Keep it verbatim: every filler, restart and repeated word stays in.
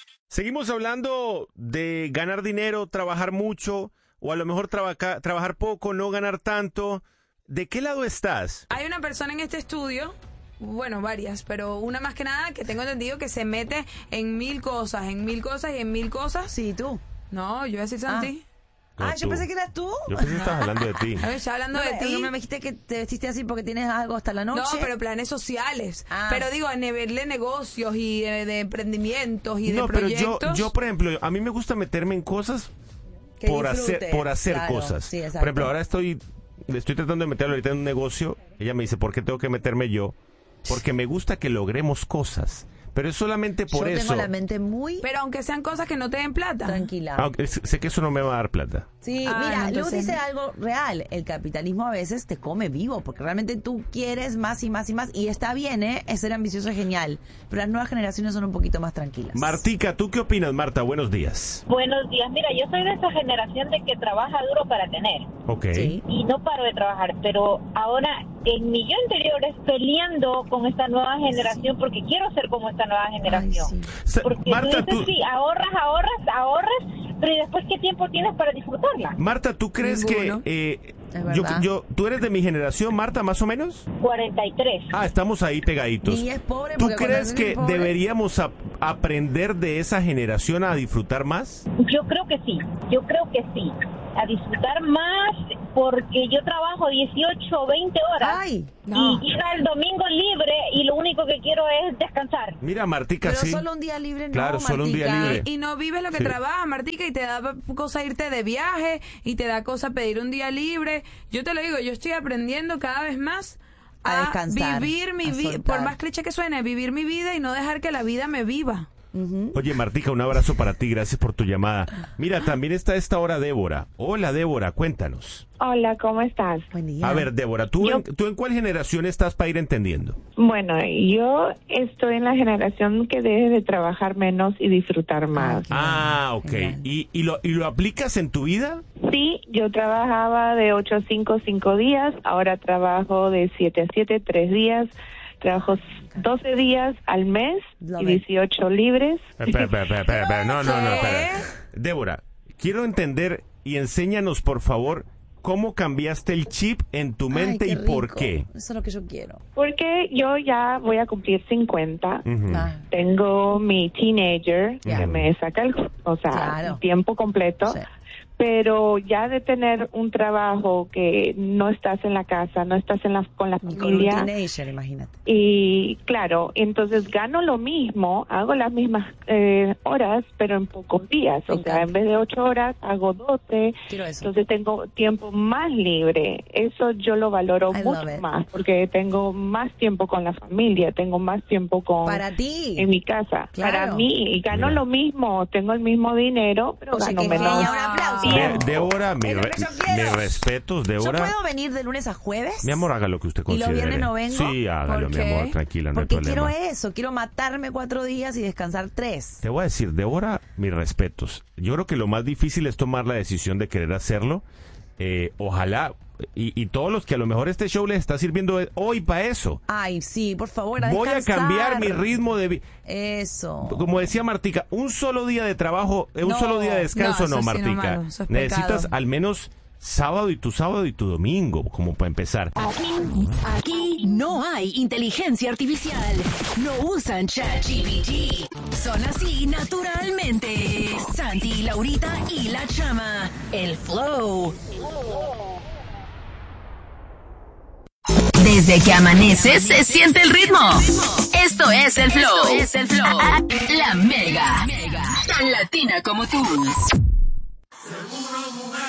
Seguimos hablando de ganar dinero, trabajar mucho, o a lo mejor trabaja, trabajar poco, no ganar tanto. ¿De qué lado estás? Hay una persona en este estudio, bueno, varias, pero una más que nada que tengo entendido que se mete en mil cosas, en mil cosas y en mil cosas. Sí, tú. No, yo voy a decir Santi. Ah, No, ah tú. yo pensé que eras tú. Yo pensé que estabas hablando de ti. A ver, ya hablando No, de me- ti. no me dijiste que te vestiste así porque tienes algo hasta la noche. No, pero planes sociales. Ah. Pero digo, a nivel de negocios y de, de emprendimientos y No, de pero yo, proyectos. yo, por ejemplo, a mí me gusta meterme en cosas Que por disfrutes, hacer, por hacer claro, cosas. sí, exacto. Por ejemplo, ahora estoy, estoy tratando de meterlo ahorita en un negocio. Ella me dice, ¿por qué tengo que meterme yo? Porque me gusta que logremos cosas. Pero es solamente por yo eso. tengo la mente muy Pero aunque sean cosas que no te den plata. tranquila. Aunque sé que eso no me va a dar plata. Sí, Ah, mira, no, Luz entonces- dice algo real. El capitalismo a veces te come vivo, porque realmente tú quieres más y más y más. Y está bien, ¿eh? Es ser ambicioso es genial. Pero las nuevas generaciones son un poquito más tranquilas. Martica, ¿tú qué opinas, Marta? Buenos días. Buenos días. Mira, yo soy de esa generación de que trabaja duro para tener Ok. Sí. y no paro de trabajar, pero ahora en mi yo interior es peleando con esta nueva generación porque quiero ser como esta nueva generación. Ay, sí. Sa- Porque Marta, tú dices, tú, sí, ahorras, ahorras, ahorras, pero ¿y después qué tiempo tienes para disfrutarla? Marta, ¿tú crees Ninguno. que eh, Es yo, verdad. yo, tú eres de mi generación, Marta, más o menos? cuarenta y tres. Ah, estamos ahí pegaditos. Ni es pobre ¿Tú porque cuando crees alguien que es pobre- deberíamos ap- aprender de esa generación a disfrutar más? Yo creo que sí, yo creo que sí. A disfrutar más porque yo trabajo dieciocho o veinte horas Ay, No. y llega el domingo libre y lo único que quiero es descansar. Mira, Martica, pero sí. solo un día libre no, Claro, solo un día Martica. libre. Y no vives lo que Sí. trabajas, Martica, y te da cosa irte de viaje, y te da cosa pedir un día libre. Yo te lo digo, yo estoy aprendiendo cada vez más A a, descansar, vivir mi a vida, soltar. por más cliché que suene, vivir mi vida y no dejar que la vida me viva. Ujú. Oye, Martica, un abrazo para ti, gracias por tu llamada. Mira, también está a esta hora Débora. Hola, Débora, cuéntanos. Hola, ¿cómo estás? Buen día. A ver, Débora, ¿tú, Yo- en, ¿tú en cuál generación estás para ir entendiendo? Bueno, yo estoy en la generación que debe de trabajar menos y disfrutar más. Ah, ok. Genial. ¿Y, y, lo, ¿Y lo aplicas en tu vida? Sí, yo trabajaba de ocho a cinco, cinco días, ahora trabajo de siete a siete, tres días, trabajo doce días al mes Love y it. dieciocho libres. Espera, espera, espera, espera, espera. No, no, no, ¿Qué? espera. Débora, quiero entender y enséñanos, por favor, cómo cambiaste el chip en tu Ay, mente qué y por rico. qué. Eso es lo que yo quiero. Porque yo ya voy a cumplir cincuenta. Ujú. Ah, Tengo mi teenager Ya. que me saca el, o sea, Claro. el tiempo completo. sí. Pero ya de tener un trabajo que no estás en la casa, no estás en la, con la Ni con un familia, teenager, imagínate. y claro, entonces gano lo mismo, hago las mismas eh, horas, pero en pocos días. Me O sea, encanta. en vez de ocho horas, hago doce. Quiero eso. Entonces tengo tiempo más libre. Eso yo lo valoro I mucho love it. más, porque tengo más tiempo con la familia, tengo más tiempo con Para ti. en mi casa. Claro. Para mí, y gano Mira. lo mismo, tengo el mismo dinero, pero Oye, gano qué menos. genial, un aplauso. De- Débora, mi Es lo re- que yo quiero. mis respetos, ¿Yo Débora. puedo venir de lunes a jueves? Mi amor, haga lo que usted ¿Y los considere. viernes no vengo? Sí, hágalo, ¿Por mi qué? amor, tranquila, no hay Porque quiero problema. eso, quiero matarme cuatro días y descansar tres. Te voy a decir, Débora, mis respetos. Yo creo que lo más difícil es tomar la decisión de querer hacerlo. Eh, ojalá, y, y todos los que a lo mejor este show les está sirviendo hoy para eso. Ay, sí, por favor, a Voy a descansar. cambiar mi ritmo de vida. Eso. Como decía Martica, un solo día de trabajo, eh, un No. solo día de descanso, No, no, eso sí no, Martica. malo, eso es Necesitas pecado. al menos sábado y tu sábado y tu domingo, como para empezar. Aquí no hay inteligencia artificial. No usan ChatGPT. Son así naturalmente. Santi, Laurita y la Chama. El Flow. Desde que amanece se siente el ritmo. Esto es el Flow. Esto es el Flow. La Mega. Tan latina como tú.